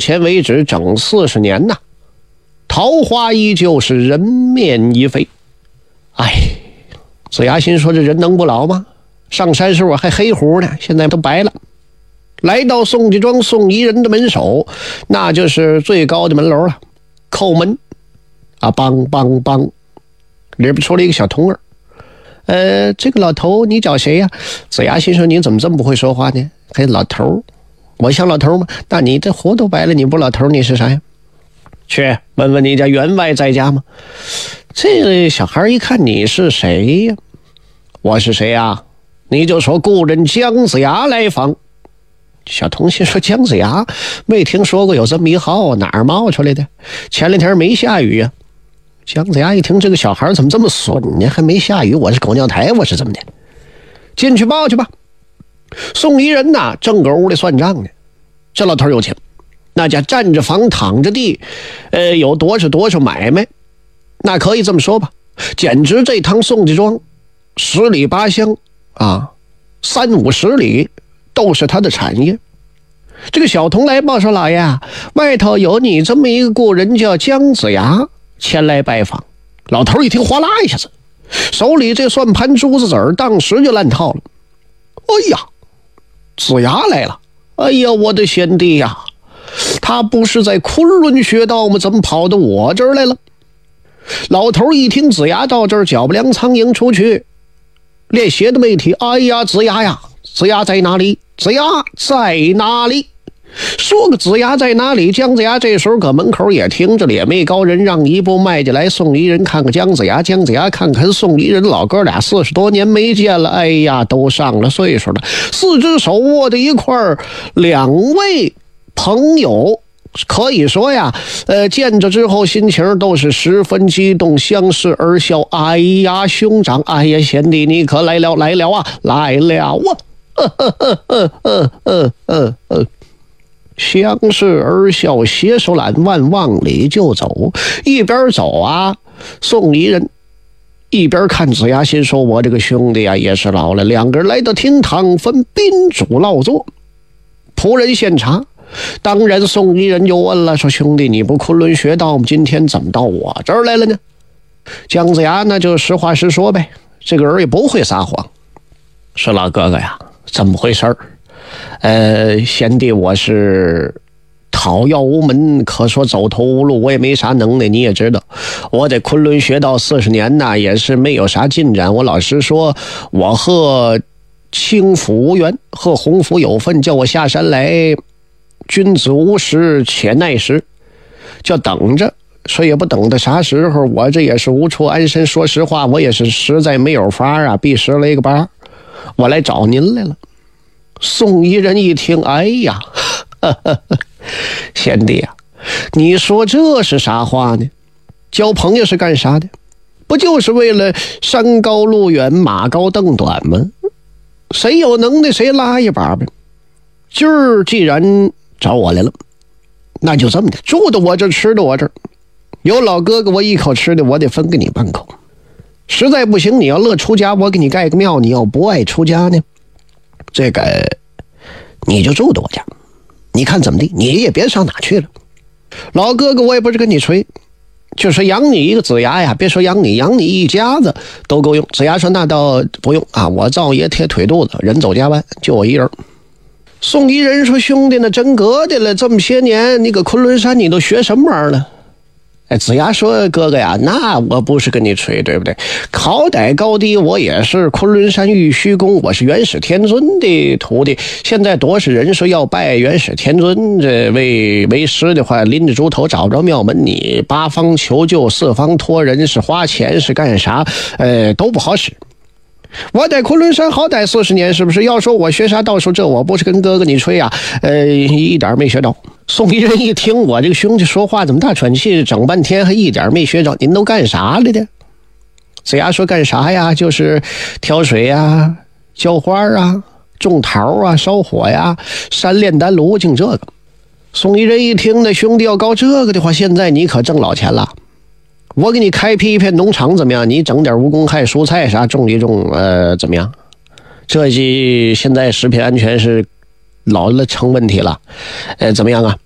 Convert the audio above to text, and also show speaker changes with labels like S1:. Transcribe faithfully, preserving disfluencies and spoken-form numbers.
S1: 前为止整四十年呐，桃花依旧是人面已非。哎，子牙心说这人能不老吗？上山时我还黑胡呢，现在都白了。来到宋家庄宋宜人的门首，那就是最高的门楼了。叩门啊，梆梆梆，里边出了一个小童儿。呃，这个老头你找谁呀？子牙心说你怎么这么不会说话呢？嘿，老头，我像老头吗？那你这胡都白了，你不老头你是啥呀？去问问你家员外在家吗？这个小孩一看你是谁呀？我是谁呀？你就说故人姜子牙来访。小童心说姜子牙没听说过有这么一号，哪儿冒出来的？前两天没下雨啊。姜子牙一听这个小孩怎么这么损呢？还没下雨，我是狗尿台，我是怎么的？进去报去吧。宋宜人呐，正搁屋里算账呢。这老头有钱，那家站着房躺着地，呃，有多少多少买卖，那可以这么说吧，简直这趟宋家庄十里八乡啊，三五十里都是他的产业。这个小童来报说，老爷，外头有你这么一个故人叫姜子牙前来拜访。老头一听，哗啦一下子，手里这算盘珠子子儿当时就烂套了。哎呀，子牙来了！哎呀，我的贤弟呀，他不是在昆仑学道吗？怎么跑到我这儿来了？老头一听子牙到这儿，脚不凉苍蝇出去，连鞋都没提。哎呀，子牙呀，子牙在哪里？子牙在哪里？说个子牙在哪里？姜子牙这时候搁门口也听着了，也没高人让一步迈进来。宋宜人看看姜子牙，姜子牙看看宋宜人，老哥俩四十多年没见了，哎呀，都上了岁数了，四只手握在一块儿，两位朋友可以说呀，呃，见着之后心情都是十分激动，相视而笑。哎呀，兄长，哎呀，贤弟，你可来了，来了啊，来了啊！呃呃呃呃呃呃呃呃相视而笑，携手揽腕往里就走。一边走啊，宋宜人一边看子牙，心说我这个兄弟啊也是老了。两个人来到厅堂，分宾主落座，仆人献茶。当然宋宜人就问了，说兄弟，你不昆仑学道吗？今天怎么到我这儿来了呢？姜子牙那就实话实说呗，这个人也不会撒谎。说老哥哥呀，怎么回事儿？呃，贤弟，我是讨要无门，可说走投无路，我也没啥能耐。你也知道，我在昆仑学道四十年呐，也是没有啥进展。我老实说，我和清府无缘，和洪府有份，叫我下山来，君子无时且耐时，叫等着。说也不等到啥时候，我这也是无处安身。说实话，我也是实在没有法啊，必实了一个疤，我来找您来了。宋宜人一听，哎呀，呵呵呵，贤弟啊，你说这是啥话呢？交朋友是干啥的？不就是为了山高路远，马高凳短吗？谁有能耐谁拉一把呗。今儿既然找我来了，那就这么的，住的我这，吃的我这儿，有老哥哥我一口吃的，我得分给你半口。实在不行，你要乐出家，我给你盖个庙；你要不爱出家呢，这个你就住的我家，你看怎么地？你也别上哪去了。老哥哥，我也不是跟你吹，就是养你一个子牙呀，别说养你，养你一家子都够用。子牙说那倒不用啊，我灶爷贴腿肚子，人走家弯，就我一人。宋宜人说，兄弟，那真格的了，这么些年你搁昆仑山你都学什么玩意儿了？哎，子牙说，哥哥呀，那我不是跟你吹，对不对？好歹高低我也是昆仑山玉虚宫，我是元始天尊的徒弟。现在多少人说要拜元始天尊这为为师的话，拎着猪头找不着庙门，你八方求救，四方托人，是花钱是干啥，呃，都不好使。我在昆仑山好歹四十年，是不是？要说我学啥道术，这我不是跟哥哥你吹啊，呃，一点没学到。宋宜人一听，我这个兄弟说话怎么大喘气，整半天还一点没学着，您都干啥来的？子牙说干啥呀？就是挑水呀，浇花啊，种桃啊，烧火呀，山炼丹炉，净这个。宋宜人一听，那兄弟要搞这个的话，现在你可挣老钱了。我给你开辟一片农场怎么样？你整点蜈蚣害蔬菜啥种一种，呃，怎么样？这些现在食品安全是老了成问题了，呃，怎么样啊？